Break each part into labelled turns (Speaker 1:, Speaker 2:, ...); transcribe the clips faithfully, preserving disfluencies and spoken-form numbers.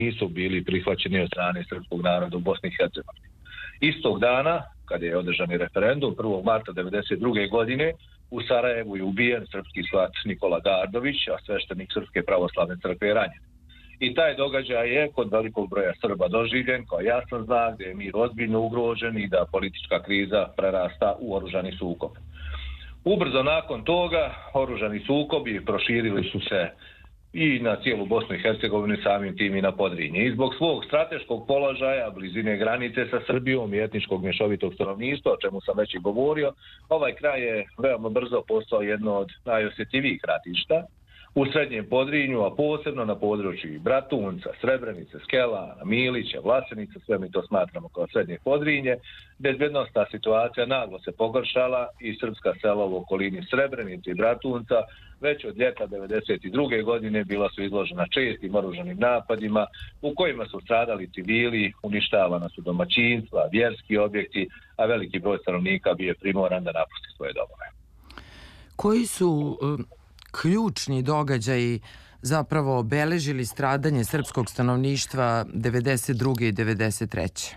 Speaker 1: nisu bili prihvaćeni od strane srpskog naroda u Bosni i Hercegovini. Istog dana, kada je održani referendum, prvog marta devedeset druge. godine, u Sarajevu je ubijen srpski svat Nikola Gardović, a sveštenik Srpske pravoslavne crkve je ranjen. I taj događaj je kod velikog broja Srba doživljen kao jasan znak da je mir ozbiljno ugrožen i da politička kriza prerasta u oružani sukob. Ubrzo nakon toga oružani sukobi proširili su se i na cijelu Bosnu i Hercegovinu, samim tim i na Podrinje. I zbog svog strateškog položaja, blizine granice sa Srbijom i etničkog mješovitog stanovništva, o čemu sam već i govorio, ovaj kraj je veoma brzo postao jedno od najosjetljivijih ratišta u srednjem Podrinju, a posebno na području Bratunca, Srebrenice, Skelana, Milića, Vlasenica, sve mi to smatramo kao srednje Podrinje. Bezbjednostna situacija naglo se pogoršala i srpska sela u okolini Srebrenice i Bratunca već od ljeta devedeset druge. godine bila su izložena čestim oružanim napadima u kojima su stradali civili, uništavana su domaćinstva, vjerski objekti, a veliki broj stanovnika bio je primoran da napusti svoje domove.
Speaker 2: Koji su um... ključni događaji zapravo obeležili stradanje srpskog stanovništva devedeset druge. i devedeset treće.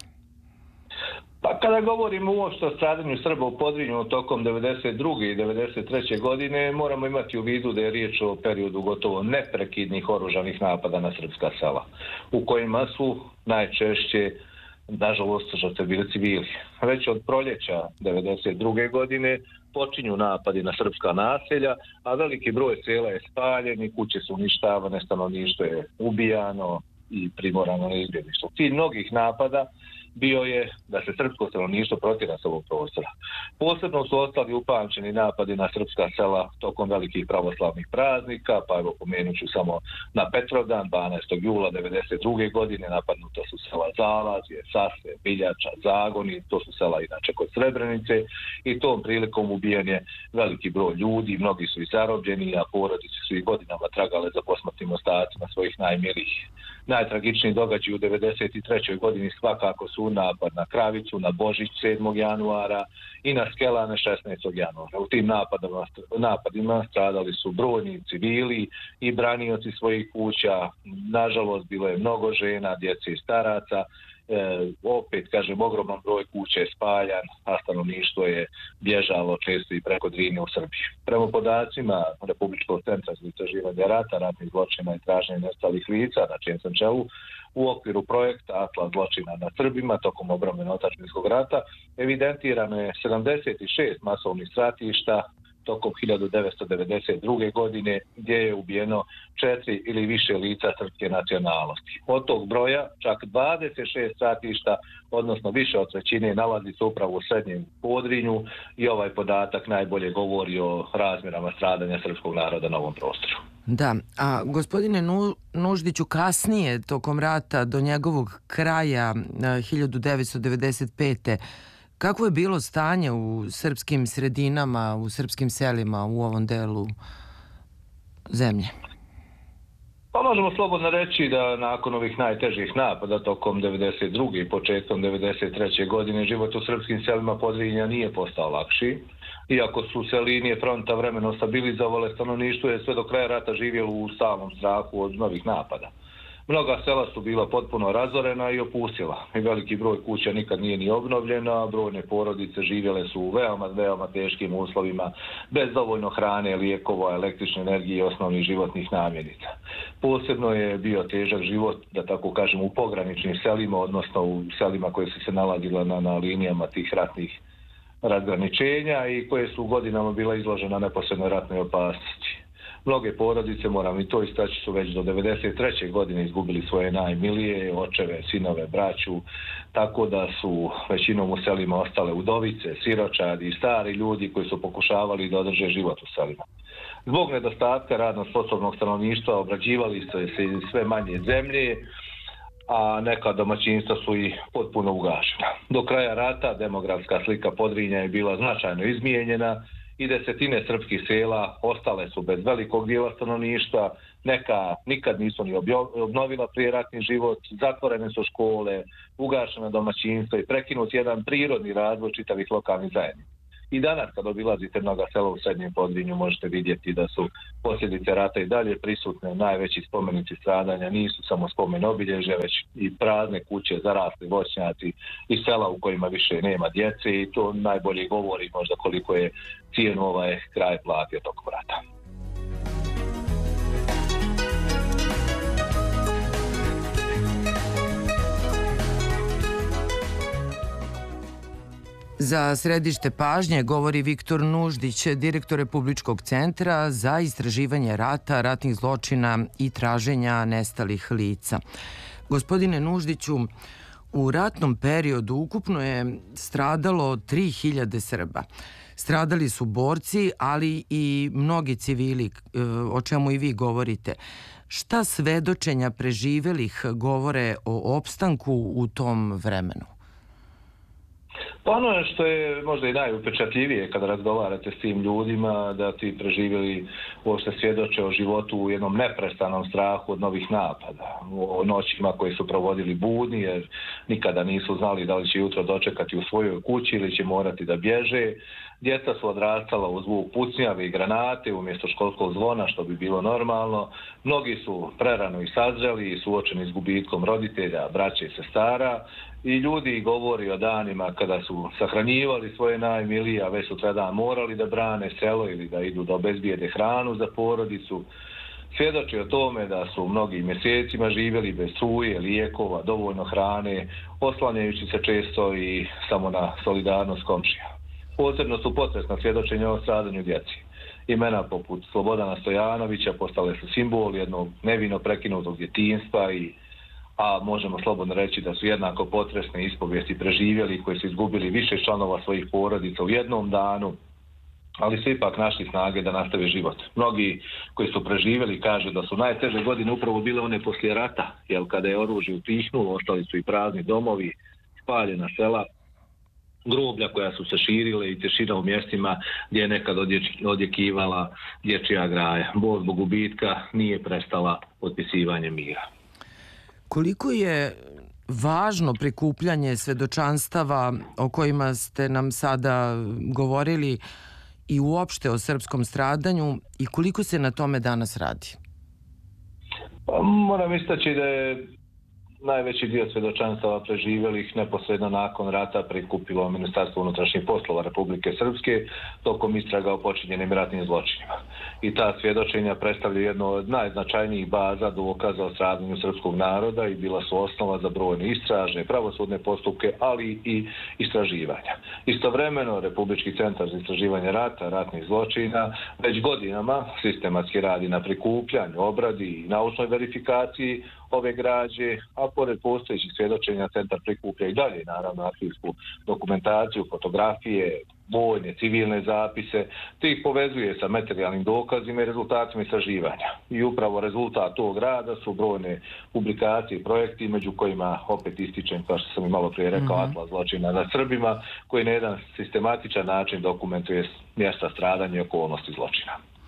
Speaker 1: Pa kada govorimo uopšte o stradanju Srba u Podrinju tokom devedeset druge. i devedeset treće. godine, moramo imati u vidu da je riječ o periodu gotovo neprekidnih oružanih napada na srpska sela, u kojima su najčešće, nažalost, žrtve bili civili. Već od proljeća devedeset druge. godine počinju napadi na srpska naselja, a veliki broj sela je spaljen i kuće su uništavane, stanovništvo je ubijano i primorano na izbjeglištvo. Cilj mnogih napada bio je da se srpsko stanovništvo protjera s ovog prostora. Posebno su ostali upamćeni napadi na srpska sela tokom velikih pravoslavnih praznika, pa evo pomenut ću samo na Petrovdan, dvanaestog jula devedeset druge. godine, napadnuta su sela Zalazje, Sase, Biljača, Zagoni, to su sela inače kod Srebrenice, i tom prilikom ubijen je veliki broj ljudi, mnogi su i zarobljeni, a porodice su i godinama tragale za posmrtnim ostacima svojih najmilijih. Najtragičniji događaj u devedeset trećoj. godini svakako su napad na Kravicu, na Božić sedmog januara i na Skelane šesnaestog januara. U tim napadima, napadima stradali su brojni civili i branioci svojih kuća. Nažalost, bilo je mnogo žena, djece i staraca. E, opet, kažem, ogroman broj kuće je spaljan, a stanovništvo je bježalo često i preko Drine u Srbiji. Prema podacima Republičkog centra za istraživanje rata, ratnih zločina i traženja nestalih lica, na čijem sam čelu, u okviru projekta Atlas zločina nad Srbima tokom obrambeno-otadžbinskog rata evidentirano je sedamdeset šest masovnih stratišta tokom hiljadu devetsto devedeset druge. godine, gdje je ubijeno četiri ili više lica srpske nacionalnosti. Od tog broja čak dvadeset šest stratišta, odnosno više od trećine, nalazi se upravo u srednjem Podrinju, i ovaj podatak najbolje govori o razmjerama stradanja srpskog naroda na ovom prostoru.
Speaker 2: Da, a gospodine Nu, Nuždiću, kasnije tokom rata do njegovog kraja hiljadu devetsto devedeset pete. Kako je bilo stanje u srpskim sredinama, u srpskim selima u ovom delu zemlje?
Speaker 1: Pa možemo slobodno reći da nakon ovih najtežih napada tokom devedeset druge. i početkom devedeset treće. godine život u srpskim selima Podrinja nije postao lakši. Iako su se linije fronta vremeno stabilizovale, stanovništvo je sve do kraja rata živjelo u stalnom strahu od novih napada. Mnoga sela su bila potpuno razorena i opustila. I veliki broj kuća nikad nije ni obnovljena, brojne porodice živjele su u veoma, veoma teškim uslovima, bez dovoljno hrane, lijekova, električne energije i osnovnih životnih namirnica. Posebno je bio težak život, da tako kažem, u pograničnim selima, odnosno u selima koje su se nalazile na, na linijama tih ratnih razgraničenja i koje su godinama bila izložena neposrednoj ratnoj opasnosti. Mnoge porodice, moram i to istaći, su već do devedeset treće. godine izgubili svoje najmilije, očeve, sinove, braću, tako da su većinom u selima ostale udovice, siročadi i stari ljudi koji su pokušavali da održe život u selima. Zbog nedostatka radno sposobnog stanovništva obrađivali su se sve manje zemlje, a neka domaćinstva su i potpuno ugašena. Do kraja rata demografska slika Podrinja je bila značajno izmijenjena i desetine srpskih sela ostale su bez velikog dijela stanovništva, neka nikad nisu ni obnovila prijeratni život, zatvorene su škole, ugašena domaćinstva i prekinut jedan prirodni razvoj čitavih lokalnih zajednica. I danas kad obilazite mnoga sela u Srednjem Podrinju možete vidjeti da su posljedice rata i dalje prisutne. Najveći spomenici stradanja nisu samo spomen obilježja, već i prazne kuće, zarasli voćnjaci i sela u kojima više nema djece i to najbolje govori možda koliko je cijenu ovaj kraj platio tokom rata.
Speaker 2: Za središte pažnje govori Viktor Nuždić, direktor Republičkog centra za istraživanje rata, ratnih zločina i traženja nestalih lica. Gospodine Nuždiću, u ratnom periodu ukupno je stradalo tri hiljade Srba. Stradali su borci, ali i mnogi civili, o čemu i vi govorite. Šta svedočenja preživelih govore o opstanku u tom vremenu?
Speaker 1: Pa ono što je možda i najupečatljivije kada razgovarate s tim ljudima, da ti preživjeli uopšte svjedoče o životu u jednom neprestanom strahu od novih napada, o noćima koje su provodili budni jer nikada nisu znali da li će jutro dočekati u svojoj kući ili će morati da bježe. Djeca su odrastala uz zvuk pucnjave i granate umjesto školskog zvona, što bi bilo normalno. Mnogi su prerano i sazreli i suočeni s gubitkom roditelja, braće i sestara. I ljudi govori o danima kada su sahranjivali svoje najmilije, a već sutradan morali da brane selo ili da idu da obezbijede hranu za porodicu. Svjedoči o tome da su mnogi mjesecima živjeli bez struje, lijekova, dovoljno hrane, oslanjajući se često i samo na solidarnost komšija. Posebno su potresna svjedočenja o stradanju djeci. Imena poput Slobodana Stojanovića postale su simbol jednog nevino prekinutog djetinjstva i a možemo slobodno reći da su jednako potresne ispovijesti preživjeli koji su izgubili više članova svojih porodica u jednom danu, ali su ipak našli snage da nastave život. Mnogi koji su preživjeli kažu da su najteže godine upravo bile one poslije rata, jer kada je oružje utihnulo, ostali su i prazni domovi, spaljena sela, groblja koja su se širile i tišina u mjestima gdje je nekad odjekivala dječja graja. Bol zbog gubitka nije prestala potpisivanjem mira.
Speaker 2: Koliko je važno prikupljanje svedočanstava o kojima ste nam sada govorili i uopšte o srpskom stradanju i koliko se na tome danas radi?
Speaker 1: Pa, moram istaći da je najveći dio svjedočanstava preživjelih neposredno nakon rata prikupilo Ministarstvo unutrašnjih poslova Republike Srpske tokom istraga o počinjenim ratnim zločinima. I ta svjedočenja predstavljaju jednu od najznačajnijih baza dokaza o stradanju srpskog naroda i bila su osnova za brojne istražne, pravosudne postupke, ali i istraživanja. Istovremeno, Republički centar za istraživanje rata, ratnih zločina, već godinama sistematski radi na prikupljanju, obradi i naučnoj verifikaciji ove građe, a pored postojećih svjedočenja centar prikuplja i dalje, naravno, arhivsku dokumentaciju, fotografije, vojne, civilne zapise, te ih povezuje sa materijalnim dokazima i rezultatima istraživanja. I upravo rezultat tog rada su brojne publikacije i projekti, među kojima opet ističem, kao što sam i malo prije rekao, mm-hmm. Atlas zločina nad Srbima, koji na jedan sistematičan način dokumentuje mjesta stradanja i okolnosti zločina.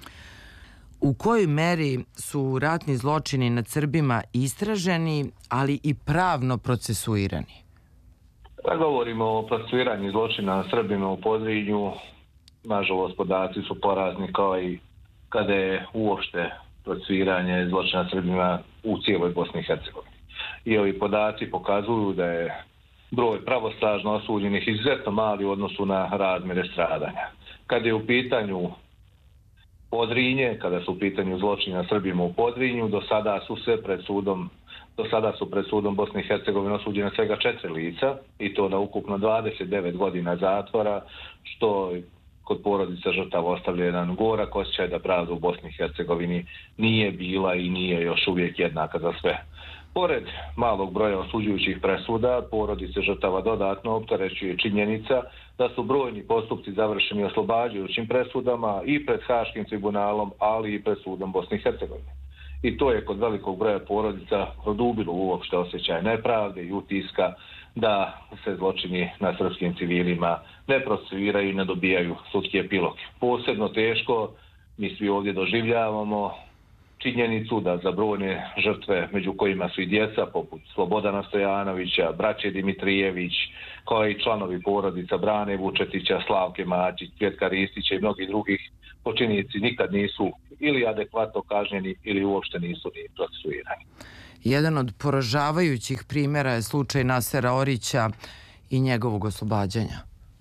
Speaker 2: U kojoj meri su ratni zločini nad Srbima istraženi, ali i pravno procesuirani?
Speaker 1: Da govorimo o procesuiranju zločina nad Srbima u Podrinju, nažalost podaci su porazni kao i kada je uopšte procesuiranje zločina nad Srbima u cijeloj Bosni i Hercegovini. I ovi podaci pokazuju da je broj pravosnažno osuđenih izuzetno mali u odnosu na razmjere stradanja. Kada je u pitanju Podrinje, kada su u pitanju zločina Srbima u Podrinju, do sada su se pred sudom, do sada su pred sudom Bosne i Hercegovine osuđene svega četiri lica i to na ukupno dvadeset devet godina zatvora, što kod porodica žrtava ostavlja jedan gorak osjećaj da pravda u Bosni i Hercegovini nije bila i nije još uvijek jednaka za sve. Pored malog broja osuđujućih presuda, porodice žrtava dodatno opterećuje činjenica da su brojni postupci završeni oslobađajućim presudama i pred Haškim tribunalom, ali i pred sudom Bosne i Hercegovine. I to je kod velikog broja porodica produbilo uopšte osjećaj nepravde i utiska da se zločini nad srpskim civilima ne procesuiraju i ne dobijaju sudski epilog. Posebno teško mi svi ovdje doživljavamo činjenicu da za brojne žrtve, među kojima su i djeca poput Slobodana Stojanovića, braće Dimitrijević, kao i članovi porodica Brane Vučetića, Slavke Mačić, Cvjetka Ristića i mnogi drugih, počinjenici nikad nisu ili adekvatno kažnjeni ili uopšte nisu ni procesuirani.
Speaker 2: Jedan od poražavajućih primjera je slučaj Nasera Orića i njegovog oslobađanja.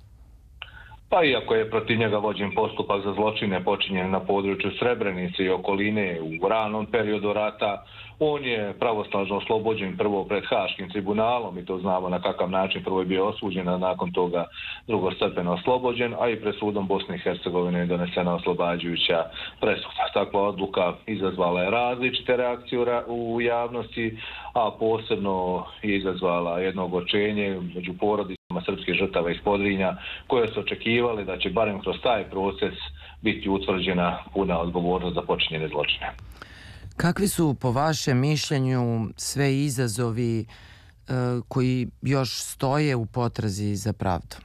Speaker 1: Pa iako je protiv njega vođen postupak za zločine počinjen na području Srebrenice i okoline u ranom periodu rata, on je pravosnažno oslobođen prvo pred Haškim tribunalom i to znamo na kakav način. Prvo je bio osuđen, a nakon toga drugostepeno oslobođen, a i pred sudom Bosne i Hercegovine je donesena oslobađajuća presuda. Takva odluka izazvala je različite reakcije u javnosti, a posebno je izazvala jedno ogorčenje među porodicama srpskih žrtava iz Podrinja, koje su očekivali da će barem kroz taj proces biti utvrđena puna odgovornost za počinjene zločine.
Speaker 2: Kakvi su po vašem mišljenju sve izazovi e, koji još stoje u potrazi za pravdom?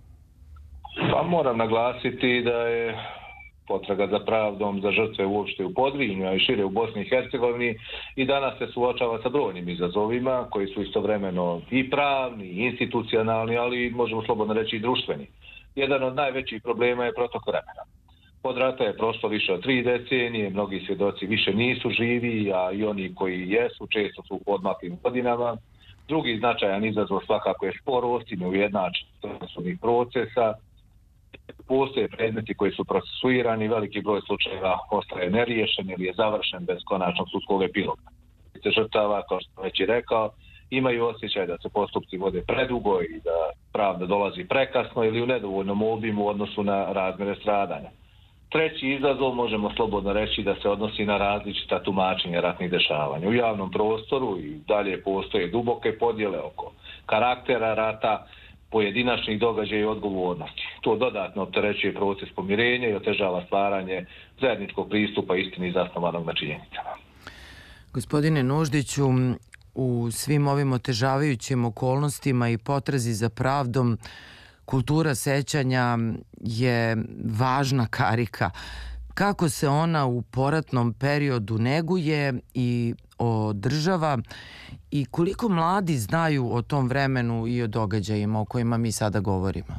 Speaker 1: Pa moram naglasiti da je potraga za pravdom za žrtve uopšte u Podrinju, a i šire u Bosni i Hercegovini i danas se suočava sa brojnim izazovima koji su istovremeno i pravni, i institucionalni, ali možemo slobodno reći i društveni. Jedan od najvećih problema je protok vremena. Od rata je prošlo više od tri decenije, mnogi svjedoci više nisu živi, a i oni koji jesu često su u podmaklim godinama. Drugi značajan izazov svakako je sporost i neujednačenost pravosudnih procesa. Postoje predmeti koji su procesuirani, veliki broj slučajeva ostaje neriješen ili je završen bez konačnog sudskog epiloga. Žrtava, kao što sam već i rekao, imaju osjećaj da se postupci vode predugo i da pravda dolazi prekasno ili u nedovoljnom obimu u odnosu na razmjere stradanja. Treći izazov možemo slobodno reći da se odnosi na različita tumačenja ratnih dešavanja. U javnom prostoru i dalje postoje duboke podjele oko karaktera rata, pojedinačnih događaja i odgovornosti. To dodatno opterećuje proces pomirenja i otežava stvaranje zajedničkog pristupa istini zasnovanog na činjenicama.
Speaker 2: Gospodine Nuždiću, u svim ovim otežavajućim okolnostima i potrazi za pravdom, kultura sećanja je važna karika. Kako se ona u poratnom periodu neguje i održava i koliko mladi znaju o tom vremenu i o događajima o kojima mi sada govorimo?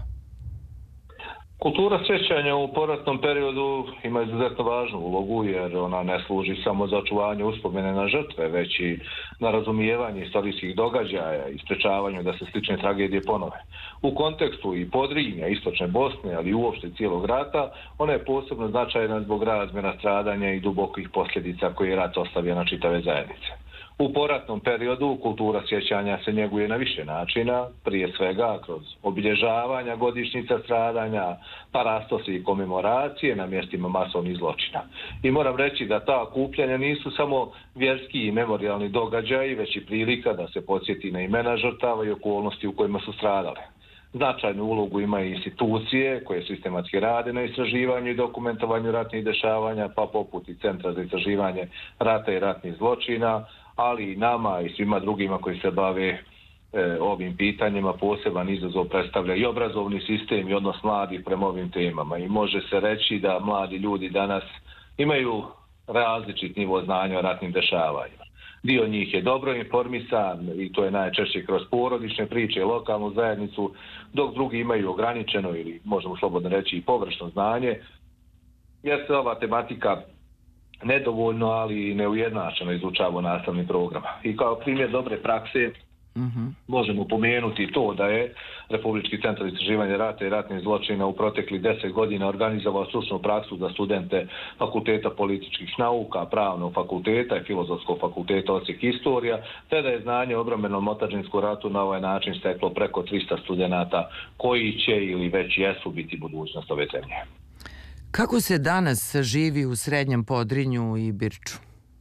Speaker 1: Kultura sjećanja u poratnom periodu ima izuzetno važnu ulogu jer ona ne služi samo za očuvanje uspomene na žrtve, već i na razumijevanje istorijskih događaja i sprečavanju da se slične tragedije ponove. U kontekstu i Podrinja, istočne Bosne, ali i uopšte cijelog rata, ona je posebno značajna zbog razmjera stradanja i dubokih posljedica koje je rat ostavio na čitave zajednice. U poratnom periodu kultura sjećanja se njeguje na više načina, prije svega kroz obilježavanja godišnjica stradanja, parastosi i komemoracije na mjestima masovnih zločina. I moram reći da ta okupljanja nisu samo vjerski i memorijalni događaji, već i prilika da se podsjeti na imena žrtava i okolnosti u kojima su stradale. Značajnu ulogu imaju institucije koje sistematski rade na istraživanju i dokumentovanju ratnih dešavanja, pa poput i Centra za istraživanje rata i ratnih zločina, ali i nama i svima drugima koji se bave e, ovim pitanjima. Poseban izazov predstavlja i obrazovni sistem i odnos mladih prema ovim temama. I može se reći da mladi ljudi danas imaju različit nivo znanja o ratnim dešavanjima. Dio njih je dobro informisan i to je najčešće kroz porodične priče i lokalnu zajednicu, dok drugi imaju ograničeno ili možemo slobodno reći i površno znanje, jer se ova tematika nedovoljno, ali i neujednačeno izučava u nastavnim programa. I kao primjer dobre prakse mm-hmm. možemo pomenuti to da je Republički centar za istraživanje rata i ratnih zločina u proteklih deset godina organizovao stručnu praksu za studente Fakulteta političkih nauka, Pravnog fakulteta i Filozofskog fakulteta Osijek Istorija, te da je znanje o obrambenom otadžbinskom ratu na ovaj način steklo preko trista studenata koji će ili već jesu biti budućnost ove zemlje.
Speaker 2: Kako se danas živi u Srednjem Podrinju i Birču?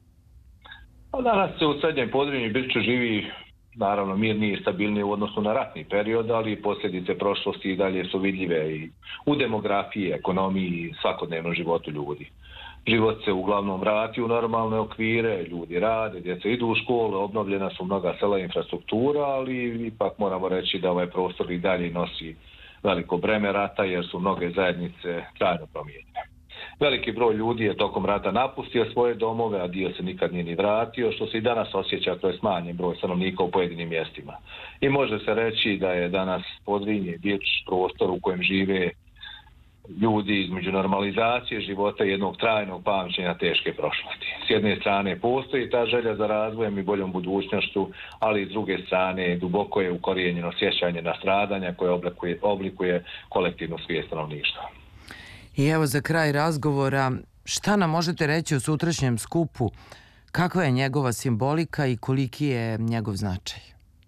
Speaker 1: Danas se u Srednjem Podrinju i Birču živi naravno mirnije i stabilnije u odnosu na ratni period, ali posljedice prošlosti i dalje su vidljive i u demografiji, ekonomiji i svakodnevnom životu ljudi. Život se uglavnom vrati u normalne okvire, ljudi rade, djeca idu u škole, obnovljena su mnoga sela i infrastruktura, ali ipak moramo reći da ovaj prostor i dalje nosi veliko breme rata jer su mnoge zajednice trajno promijenjene. Veliki broj ljudi je tokom rata napustio svoje domove, a dio se nikad nije ni vratio, što se i danas osjeća kroz smanjen broj stanovnika u pojedinim mjestima. I može se reći da je danas Podrinje i Birč prostor u kojem žive ljudi između normalizacije života i jednog trajnog pamćenja teške prošlosti. S jedne strane postoji ta želja za razvojem i boljom budućnošću, ali s druge strane duboko je ukorijenjeno sjećanje na stradanja koje oblikuje, oblikuje kolektivnu svijest stanovništva.
Speaker 2: I evo za kraj razgovora, šta nam možete reći o sutrašnjem skupu? Kakva je njegova simbolika i koliki je njegov značaj?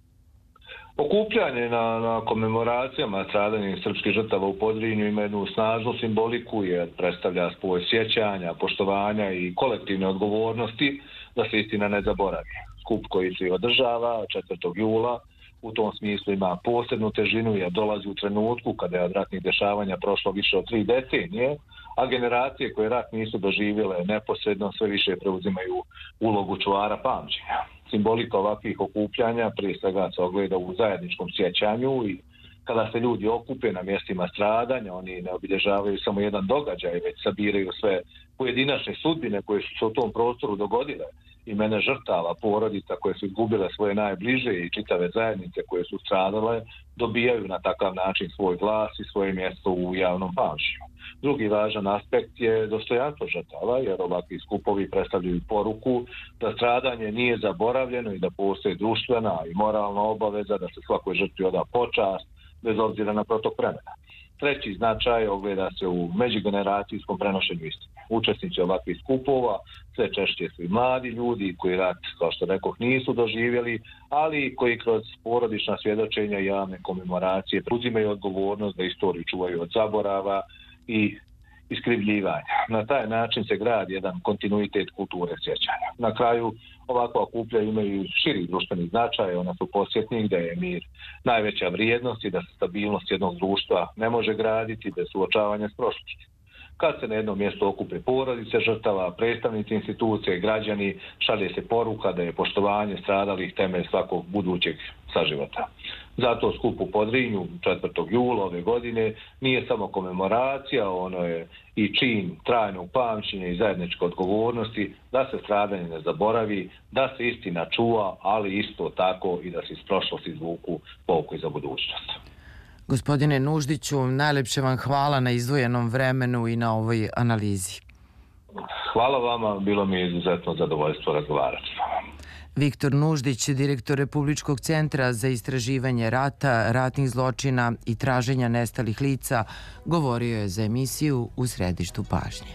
Speaker 1: Okupljanje na, na komemoracijama stradanih srpskih žrtava u Podrinju ima jednu snažnu simboliku jer predstavlja spoj sjećanja, poštovanja i kolektivne odgovornosti da se istina ne zaboravi. Skup koji se održava četvrtog jula u tom smislu ima posebnu težinu jer dolazi u trenutku kada je od ratnih dešavanja prošlo više od tri decenije, a generacije koje rat nisu doživjele neposredno sve više preuzimaju ulogu čuvara pamćenja. Simbolika ovakvih okupljanja prije svega se ogleda u zajedničkom sjećanju i kada se ljudi okupe na mjestima stradanja, oni ne obilježavaju samo jedan događaj, već sabiraju sve pojedinačne sudbine koje su se u tom prostoru dogodile. Imena žrtava, porodica koje su izgubile svoje najbliže i čitave zajednice koje su stradale dobijaju na takav način svoj glas i svoje mjesto u javnom pamćenju. Drugi važan aspekt je dostojanstvo žrtava, jer ovakvi skupovi predstavljaju poruku da stradanje nije zaboravljeno i da postoji društvena i moralna obaveza da se svakoj žrtvi oda počast bez obzira na protok vremena. Treći značaj ogleda se u međugeneracijskom prenošenju istine. Učesnici ovakvih skupova sve češće su i mladi ljudi koji rat, kao što rekoh, nisu doživjeli, ali koji kroz porodična svjedočenja i javne komemoracije preuzimaju odgovornost da istoriju čuvaju od zaborava i iskrivljivanja. Na taj način se gradi jedan kontinuitet kulture sjećanja. Na kraju ovakva okuplja imaju širi društveni značaj, ona su podsjetnik da je mir najveća vrijednost i da se stabilnost jednog društva ne može graditi bez suočavanja s prošlošću. Kad se na jednom mjestu okupe porodice žrtava, predstavnici institucije i građani, šalje se poruka da je poštovanje stradalih temelj svakog budućeg saživota. Zato skup u Podrinju četvrtog jula ove godine nije samo komemoracija, ono je i čin trajnog pamćenja i zajedničke odgovornosti da se stradanje ne zaboravi, da se istina čuva, ali isto tako i da se iz prošlosti izvuku pouku za budućnost.
Speaker 2: Gospodine Nuždiću, najlepše vam hvala na izdvojenom vremenu i na ovoj analizi.
Speaker 1: Hvala vama, bilo mi je izuzetno zadovoljstvo razgovarati s vama.
Speaker 2: Viktor Nuždić, direktor Republičkog centra za istraživanje rata, ratnih zločina i traženja nestalih lica, govorio je za emisiju U središtu pažnje.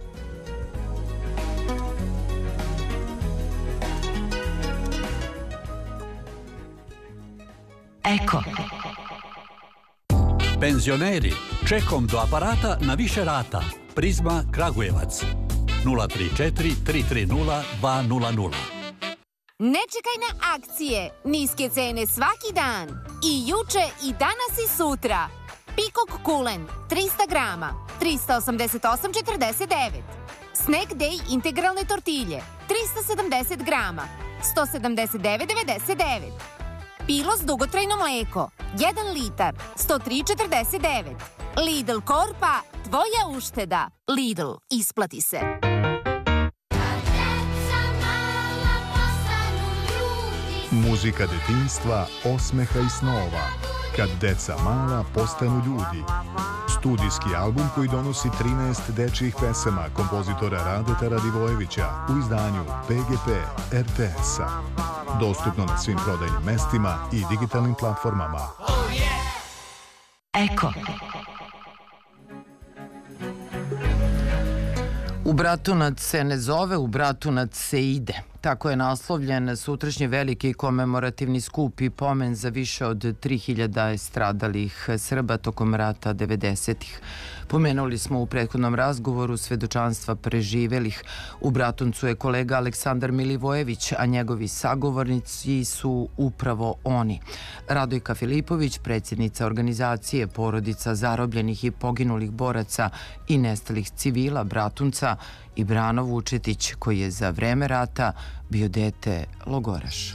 Speaker 3: Eko.
Speaker 4: Penzioneri, čekom do aparata na više rata. Prizma Kragujevac. nula tri četiri tri tri nula dva nula nula.
Speaker 3: Ne čekaj na akcije. Niske cene svaki dan. I juče, i danas, i sutra. Pikok kulen, trista grama, trista osamdeset osam četrdeset devet. Snack Day integralne tortilje, trista sedamdeset grama, sto sedamdeset devet devedeset devet. Pilos dugotrajno mleko, jedan litar, sto tri četrdeset devet. Lidl Korpa, tvoja ušteda. Lidl, isplati se.
Speaker 5: Muzika detinjstva, osmeha i snova. Kad deca mala postanu ljudi. Studijski album koji donosi trinaest dečjih pesama kompozitora Radeta Radivojevića u izdanju P G P R T S-a. Dostupno na svim prodajnim mestima i digitalnim platformama.
Speaker 3: Eko.
Speaker 2: U Bratunac se ne zove, u Bratunac se ide. Tako je naslovljen sutrašnji veliki komemorativni skup i pomen za više od tri hiljade stradalih Srba tokom rata devedesetih. Pomenuli smo u prethodnom razgovoru svedočanstva preživelih. U Bratuncu je kolega Aleksandar Milivojević, a njegovi sagovornici su upravo oni. Radojka Filipović, predsjednica organizacije Porodica zarobljenih i poginulih boraca i nestalih civila Bratunca, i Brano Vučetić, koji je za vreme rata bio dete logoraš.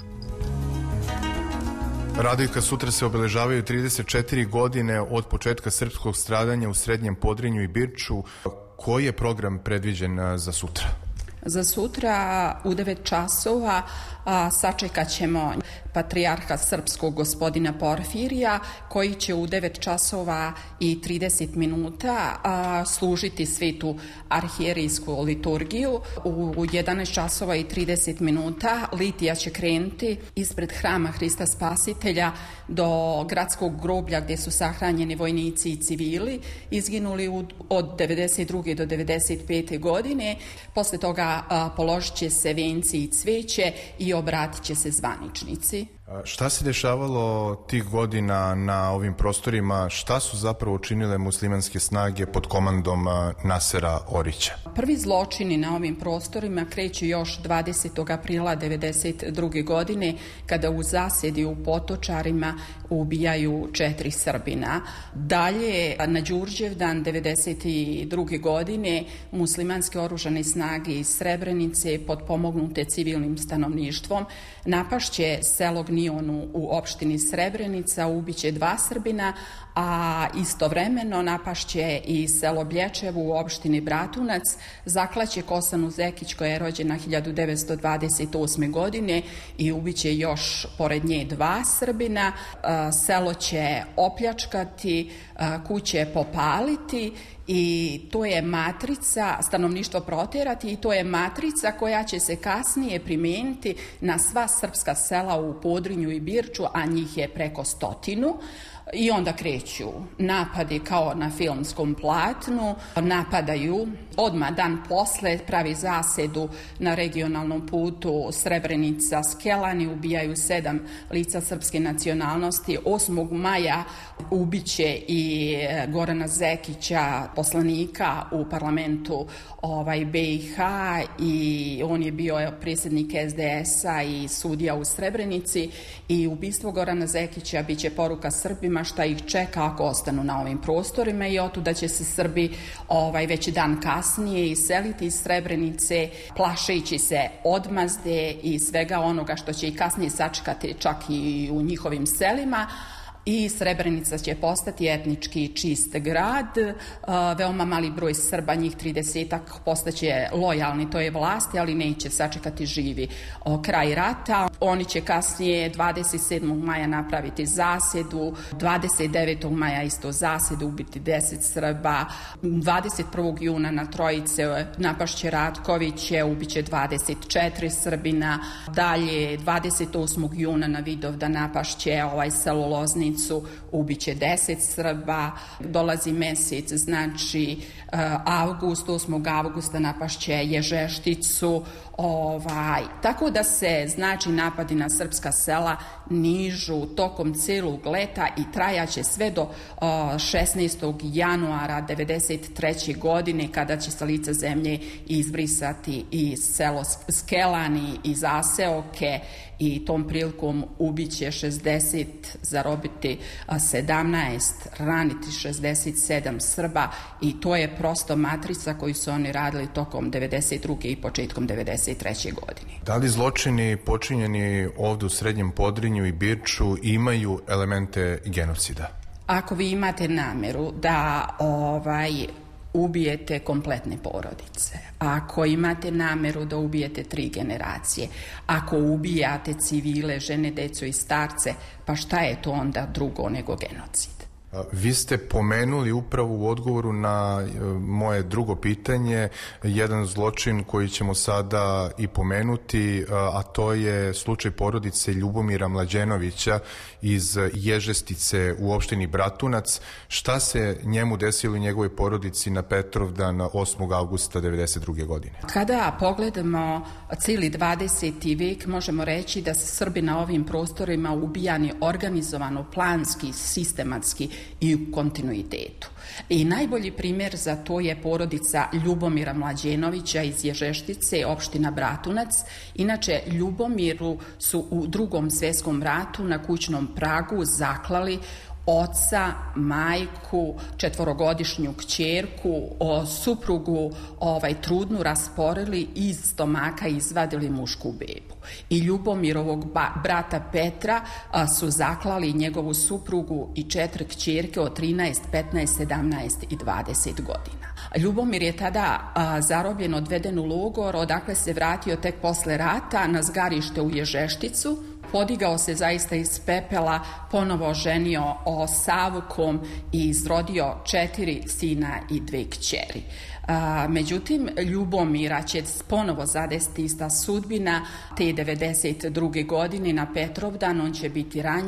Speaker 6: Radojka, sutra se obeležavaju trideset četiri godine od početka srpskog stradanja u Srednjem Podrinju i Birču. Koji je program predviđen za sutra?
Speaker 7: Za sutra u devet časova a, sačekat ćemo patrijarha srpskog gospodina Porfirija, koji će u devet časova i trideset minuta a, služiti svetu arhijerijsku liturgiju. U jedanaest časova i trideset minuta litija će krenuti ispred hrama Hrista Spasitelja do gradskog groblja gdje su sahranjeni vojnici i civili izginuli od devedeset druge do devedeset pete godine. Posle toga a, položit će se venci i cveće i obratit će se zvaničnici.
Speaker 6: Šta se dešavalo tih godina na ovim prostorima? Šta su zapravo učinile muslimanske snage pod komandom Nasera Orića?
Speaker 7: Prvi zločini na ovim prostorima kreću još dvadesetog aprila devedeset druge godine, kada u zasjedi u Potočarima ubijaju četiri Srbina. Dalje, na Đurđevdan devedeset druge godine muslimanske oružane snage iz Srebrenice, potpomognute civilnim stanovništvom, napašće selo Gnionu u opštini Srebrenica, ubiće dva Srbina, a istovremeno napašće i selo Blječevo u opštini Bratunac, zaklaće Kosanu Zekić, koja je rođena hiljadu devetsto dvadeset osme godine, i ubiće još pored nje dva Srbina. Selo će opljačkati, kuće popaliti i to je matrica, stanovništvo protjerati, i to je matrica koja će se kasnije primijeniti na sva srpska sela u Podrinju i Birču, a njih je preko stotinu. I onda kreću napadi kao na filmskom platnu, napadaju odmah dan posle, pravi zasedu na regionalnom putu Srebrenica Skelani, ubijaju sedam lica srpske nacionalnosti. osmog maja ubiće i Gorana Zekića, poslanika u parlamentu ovaj, B i H, i on je bio predsjednik S D S-a i sudija u Srebrenici, i ubistvo Gorana Zekića biće poruka Srbima šta ih čeka ako ostanu na ovim prostorima, i otuda će se Srbi ovaj, već dan kasnije iseliti iz Srebrenice, plašeći se odmazde i svega onoga što će i kasnije sačekati čak i u njihovim selima. I Srebrenica će postati etnički čist grad. Veoma mali broj Srba, njih tridesetak, postaće lojalni toj vlasti, ali neće sačekati živi kraj rata. Oni će kasnije dvadeset sedmog maja napraviti zasjedu, dvadeset devetog maja isto zasjedu, ubiti deset Srba, dvadeset prvog juna na Trojice napašće Ratkoviće, ubiće dvadeset četiri Srbina, dalje dvadeset osmog juna na Vidovdan napašće ovaj selo Loznicu, ubiće deset Srba, dolazi mesec, znači avgust, osmog avgusta napašće Ježešticu, ovaj, tako da se, znači, napadi na srpska sela nižu tokom celog leta i trajaće sve do šesnaestog januara devedeset treće godine, kada će sa lica zemlje izbrisati i selo Skelani i zaseoke, i tom prilikom ubiće šezdeset, zarobiti sedamnaest, raniti šezdeset sedam Srba, i to je prosto matrica koju su oni radili tokom devedeset druge i početkom devedeset treće godine.
Speaker 6: Da li zločini počinjeni ovdje u Srednjem Podrinju i Birču imaju elemente genocida?
Speaker 7: Ako vi imate nameru da ovaj ubijete kompletne porodice, ako imate nameru da ubijete tri generacije, ako ubijate civile, žene, decu i starce, pa šta je to onda drugo nego genocid?
Speaker 6: Vi ste pomenuli upravo u odgovoru na moje drugo pitanje jedan zločin koji ćemo sada i pomenuti, a to je slučaj porodice Ljubomira Mlađenovića iz Ježestice u opštini Bratunac. Šta se njemu desilo i njegovoj porodici na Petrovdan osmog avgusta devedeset druge godine?
Speaker 7: Kada pogledamo cijeli dvadeseti vek, možemo reći da su Srbi na ovim prostorima ubijani organizovano, planski, sistematski i u kontinuitetu. I najbolji primjer za to je porodica Ljubomira Mlađenovića iz Ježeštice, opština Bratunac. Inače, Ljubomiru su u Drugom svjetskom ratu na kućnom pragu zaklali oca, majku, četvorogodišnju kćerku, o suprugu ovaj, trudnu rasporili, iz stomaka izvadili mušku bebu. I Ljubomirovog brata Petra a, su zaklali njegovu suprugu i četiri kćerke od trinaest, petnaest, sedamnaest i dvadeset godina. Ljubomir je tada a, zarobljen, odveden u logor, odakle se vratio tek posle rata na zgarište u Ježešticu. Podigao se zaista iz pepela, ponovo ženio o Savukom i izrodio četiri sina i dve kćeri. A, međutim, Ljubomira će ponovo zadesiti ista sudbina. Te devedeset druge godine na Petrovdan on će biti ranjen